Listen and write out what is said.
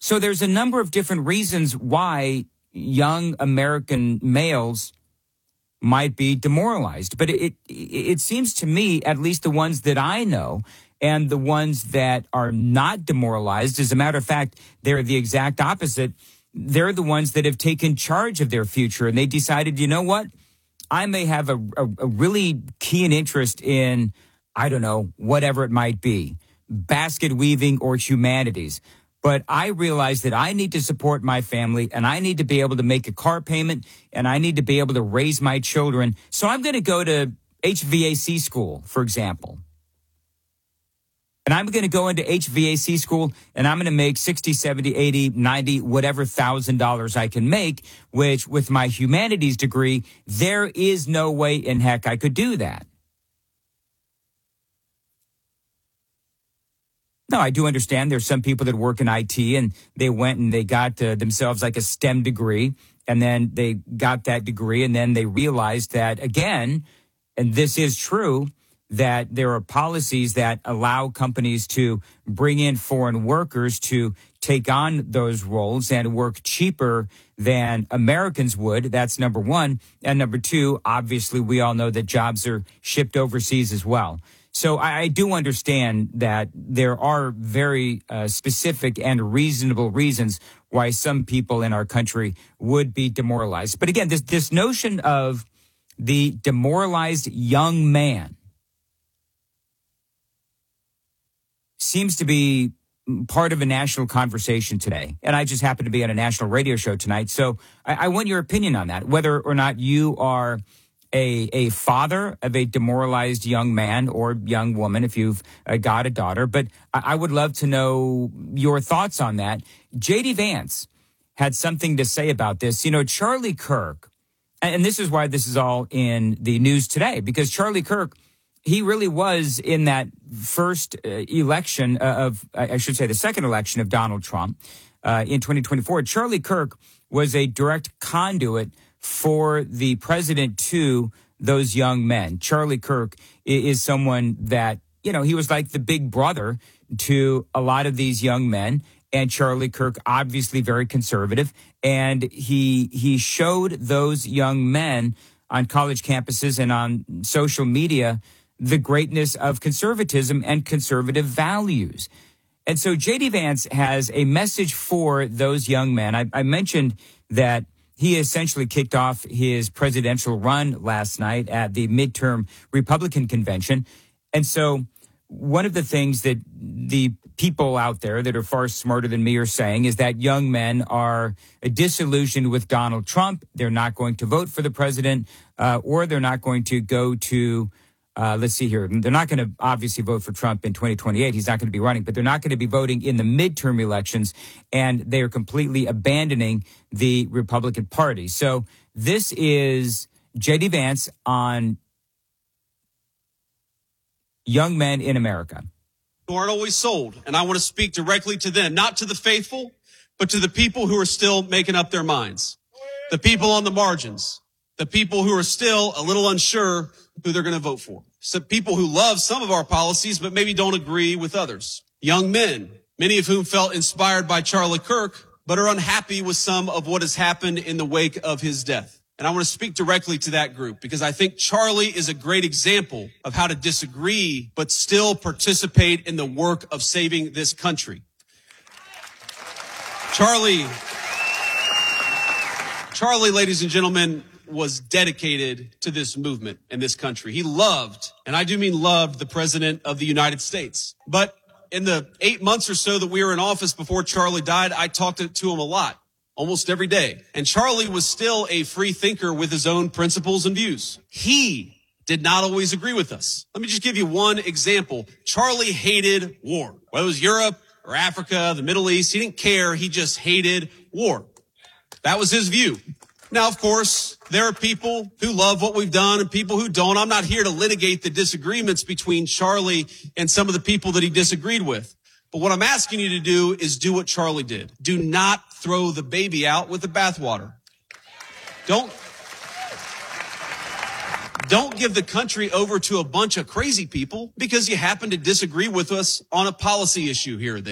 So there's a number of different reasons why young American males might be demoralized. But it seems to me, at least the ones that I know and the ones that are not demoralized, as a matter of fact, they're the exact opposite. They're the ones that have taken charge of their future and they decided, you know what? I may have a really keen interest in, I don't know, whatever it might be, basket weaving or humanities. But I realize that I need to support my family and I need to be able to make a car payment and I need to be able to raise my children. So I'm going to go to HVAC school, for example. And I'm going to go into HVAC school and I'm going to make 60, 70, 80, 90, whatever $1,000 I can make, which with my humanities degree, there is no way in heck I could do that. No, I do understand there's some people that work in IT and they went and they got themselves like a STEM degree and then they got that degree and then they realized that, again, and this is true, that there are policies that allow companies to bring in foreign workers to take on those roles and work cheaper than Americans would. That's number one. And number two, obviously, we all know that jobs are shipped overseas as well. So I do understand that there are very specific and reasonable reasons why some people in our country would be demoralized. But again, this notion of the demoralized young man seems to be part of a national conversation today. And I just happen to be on a national radio show tonight. So I want your opinion on that, whether or not you are a father of a demoralized young man or young woman, if you've got a daughter. But I would love to know your thoughts on that. J.D. Vance had something to say about this. You know, Charlie Kirk, and this is why this is all in the news today, because Charlie Kirk, he really was in that first election I should say the second election of Donald Trump in 2024. Charlie Kirk was a direct conduit for the president to those young men. Charlie Kirk is someone that, you know, he was like the big brother to a lot of these young men. And Charlie Kirk, obviously very conservative. And he showed those young men on college campuses and on social media the greatness of conservatism and conservative values. And so J.D. Vance has a message for those young men. I mentioned that he essentially kicked off his presidential run last night at the midterm Republican convention. And so one of the things that the people out there that are far smarter than me are saying is that young men are disillusioned with Donald Trump. They're not going to vote for the president, or they're not going to go to let's see here. They're not going to obviously vote for Trump in 2028. He's not going to be running, but they're not going to be voting in the midterm elections, and they are completely abandoning the Republican Party. So this is J.D. Vance on young men in America. Who aren't always sold, and I want to speak directly to them, not to the faithful, but to the people who are still making up their minds, the people on the margins, the people who are still a little unsure who they're going to vote for. So people who love some of our policies, but maybe don't agree with others. Young men, many of whom felt inspired by Charlie Kirk, but are unhappy with some of what has happened in the wake of his death. And I want to speak directly to that group because I think Charlie is a great example of how to disagree, but still participate in the work of saving this country. Charlie, ladies and gentlemen, was dedicated to this movement in this country. He loved, and I do mean loved, the president of the United States. But in the 8 months or so that we were in office before Charlie died, I talked to him a lot, almost every day. And Charlie was still a free thinker with his own principles and views. He did not always agree with us. Let me just give you one example. Charlie hated war. Whether it was Europe or Africa, the Middle East, he didn't care. He just hated war. That was his view. Now, of course, there are people who love what we've done and people who don't. I'm not here to litigate the disagreements between Charlie and some of the people that he disagreed with. But what I'm asking you to do is do what Charlie did. Do not throw the baby out with the bathwater. Don't give the country over to a bunch of crazy people because you happen to disagree with us on a policy issue here or there.